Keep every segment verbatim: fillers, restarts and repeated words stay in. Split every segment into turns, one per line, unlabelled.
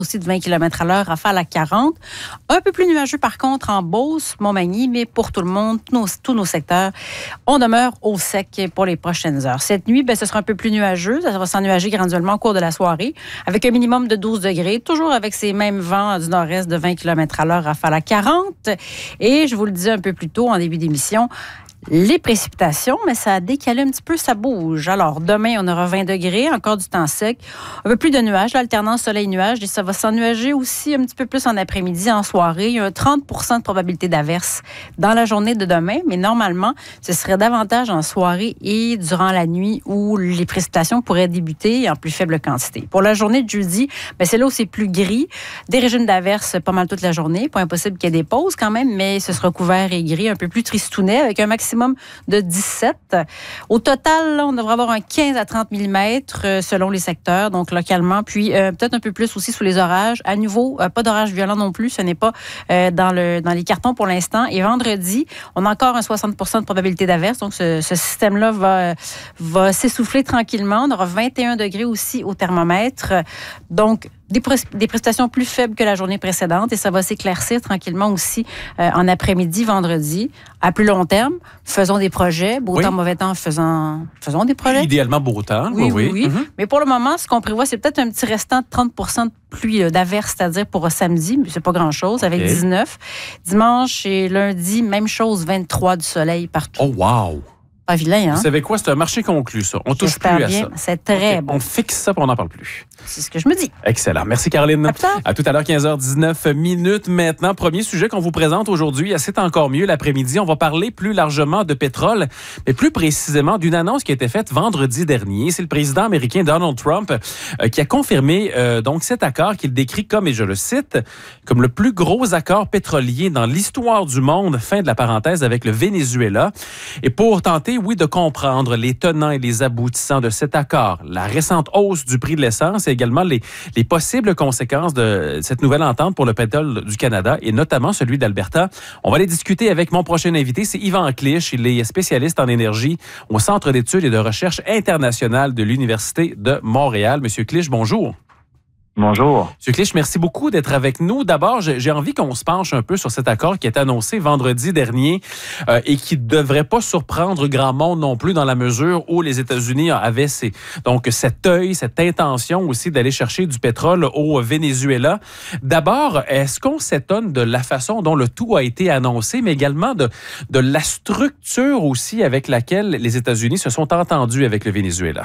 aussi de vingt kilomètres à l'heure, rafale à quarante. Un peu plus nuageux, par contre, en Beauce, Montmagny, mais pour tout le monde, tous nos, tous nos secteurs, on demeure au sec pour les prochaines heures. Cette nuit, ben, ce sera un peu plus nuageux. Ça va s'ennuager graduellement au cours de la soirée, avec un minimum de douze degrés, toujours avec ces mêmes vents du nord-est de vingt kilomètres à l'heure, rafale à quarante. Et je vous le disais un peu plus tôt, en début d'émission, les précipitations, mais ça a décalé un petit peu, ça bouge. Alors, demain, on aura vingt degrés, encore du temps sec, un peu plus de nuages, l'alternance soleil-nuage, et ça va s'ennuager aussi un petit peu plus en après-midi, en soirée. Il y a un trente pour cent de probabilité d'averse dans la journée de demain, mais normalement, ce serait davantage en soirée et durant la nuit où les précipitations pourraient débuter en plus faible quantité. Pour la journée de jeudi, ben c'est là où c'est plus gris, des régimes d'averse pas mal toute la journée, pas impossible qu'il y ait des pauses quand même, mais ce sera couvert et gris, un peu plus tristounet, avec un maximum de dix-sept. Au total, là, on devrait avoir un quinze à trente millimètres euh, selon les secteurs, donc localement, puis euh, peut-être un peu plus aussi sous les orages. À nouveau, euh, pas d'orage violent non plus, ce n'est pas euh, dans, le, dans les cartons pour l'instant. Et vendredi, on a encore un soixante pour cent de probabilité d'averse, donc ce, ce système-là va, va s'essouffler tranquillement. On aura vingt et un degrés aussi au thermomètre. Donc, Des, pré- des prestations plus faibles que la journée précédente et ça va s'éclaircir tranquillement aussi euh, en après-midi, vendredi. À plus long terme, faisons des projets. Beau
oui.
temps, mauvais temps, faisons, faisons des projets.
Idéalement beau temps.
Oui, oui, oui. oui.
Mm-hmm.
Mais pour le moment, ce qu'on prévoit, c'est peut-être un petit restant de trente pour cent de pluie, là, d'averse, c'est-à-dire pour samedi, mais c'est pas grand-chose, avec okay. dix-neuf. Dimanche et lundi, même chose, vingt-trois du soleil partout.
Oh, wow!
Pas vilain, hein?
Vous savez quoi? C'est un marché conclu, ça. On touche
J'espère
plus
bien.
à ça.
C'est très
okay.
bon.
On fixe ça et on n'en parle plus.
C'est ce que je me dis.
Excellent. Merci, Caroline.
À,
à tout à l'heure, quinze heures dix-neuf minutes maintenant. Premier sujet qu'on vous présente aujourd'hui, c'est encore mieux l'après-midi. On va parler plus largement de pétrole, mais plus précisément d'une annonce qui a été faite vendredi dernier. C'est le président américain Donald Trump euh, qui a confirmé euh, donc cet accord qu'il décrit comme, et je le cite, comme le plus gros accord pétrolier dans l'histoire du monde, fin de la parenthèse, avec le Venezuela. Et pour tenter, oui, de comprendre les tenants et les aboutissants de cet accord, la récente hausse du prix de l'essence et également les, les possibles conséquences de cette nouvelle entente pour le pétrole du Canada et notamment celui d'Alberta. On va aller discuter avec mon prochain invité, c'est Yvan Clich. Il est spécialiste en énergie au Centre d'études et de recherche internationale de l'Université de Montréal. Monsieur Clich, bonjour.
Bonjour.
Monsieur Clich, merci beaucoup d'être avec nous. D'abord, j'ai envie qu'on se penche un peu sur cet accord qui est annoncé vendredi dernier euh, et qui ne devrait pas surprendre grand monde non plus dans la mesure où les États-Unis avaient ces, donc cet œil, cette intention aussi d'aller chercher du pétrole au Venezuela. D'abord, est-ce qu'on s'étonne de la façon dont le tout a été annoncé, mais également de, de la structure aussi avec laquelle les États-Unis se sont entendus avec le Venezuela?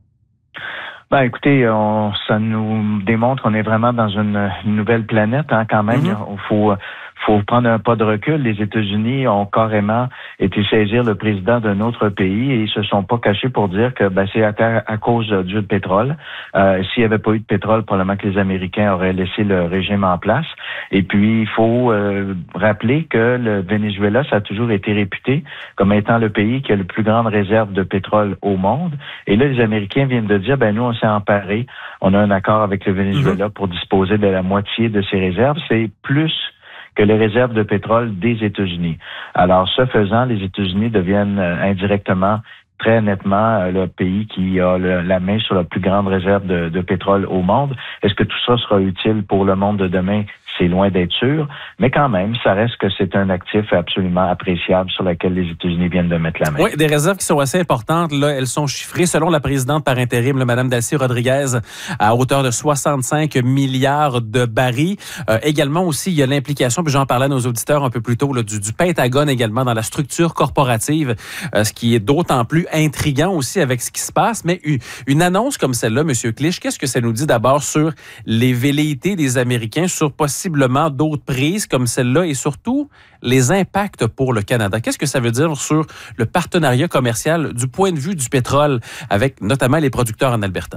Ben, écoutez, on, ça nous démontre qu'on est vraiment dans une, une nouvelle planète, hein, quand même. Il mm-hmm. faut, faut prendre un pas de recul. Les États-Unis ont carrément été saisir le président d'un autre pays et ils se sont pas cachés pour dire que ben, c'est à, à cause du pétrole. Euh, s'il n'y avait pas eu de pétrole, probablement que les Américains auraient laissé le régime en place. Et puis, il faut euh, rappeler que le Venezuela, ça a toujours été réputé comme étant le pays qui a le plus grande réserve de pétrole au monde. Et là, les Américains viennent de dire, ben nous, on s'est emparé. On a un accord avec le Venezuela mm-hmm. pour disposer de la moitié de ses réserves. C'est plus que les réserves de pétrole des États-Unis. Alors, ce faisant, les États-Unis deviennent euh, indirectement, très nettement, euh, le pays qui a le, la main sur la plus grande réserve de, de pétrole au monde. Est-ce que tout ça sera utile pour le monde de demain? C'est loin d'être sûr, mais quand même, ça reste que c'est un actif absolument appréciable sur lequel les États-Unis viennent de mettre la main.
Oui, des réserves qui sont assez importantes. Là, elles sont chiffrées selon la présidente par intérim, là, Mme Delcy Rodriguez, à hauteur de soixante-cinq milliards de barils. Euh, également aussi, il y a l'implication, puis j'en parlais à nos auditeurs un peu plus tôt, là, du, du Pentagone également dans la structure corporative, euh, ce qui est d'autant plus intriguant aussi avec ce qui se passe. Mais une, une annonce comme celle-là, M. Clich, qu'est-ce que ça nous dit d'abord sur les velléités des Américains, sur possiblement d'autres prises comme celle-là et surtout les impacts pour le Canada? Qu'est-ce que ça veut dire sur le partenariat commercial du point de vue du pétrole avec notamment les producteurs en Alberta?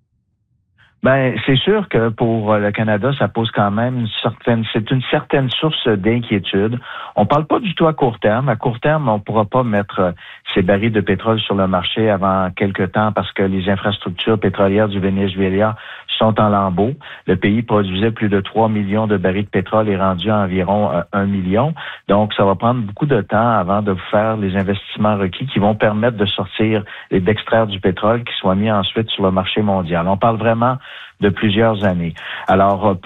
Ben, c'est sûr que pour le Canada, ça pose quand même une certaine, c'est une certaine source d'inquiétude. On parle pas du tout à court terme. À court terme, on pourra pas mettre ces barils de pétrole sur le marché avant quelques temps parce que les infrastructures pétrolières du Venezuela sont en lambeaux. Le pays produisait plus de trois millions de barils de pétrole et rendu à environ un million. Donc, ça va prendre beaucoup de temps avant de faire les investissements requis qui vont permettre de sortir et d'extraire du pétrole qui soit mis ensuite sur le marché mondial. On parle vraiment de plusieurs années. Alors,